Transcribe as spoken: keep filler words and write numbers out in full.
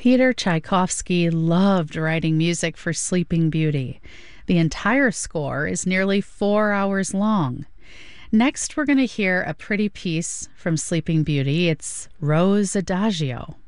Peter Tchaikovsky loved writing music for Sleeping Beauty. The entire score is nearly four hours long. Next, we're going to hear a pretty piece from Sleeping Beauty. It's Rose Adagio.